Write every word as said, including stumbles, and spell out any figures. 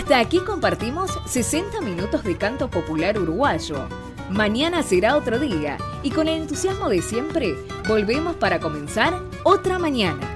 Hasta aquí compartimos sesenta minutos de canto popular uruguayo. Mañana será otro día y con el entusiasmo de siempre volvemos para comenzar otra mañana.